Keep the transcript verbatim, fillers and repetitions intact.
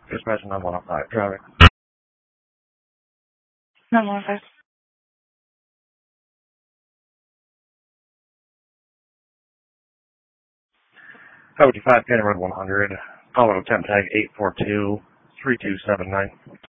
Dispatch nine one five, traffic. nine one five. seventy-five County Road one hundred. Follow temp tag eight four two three two seven nine.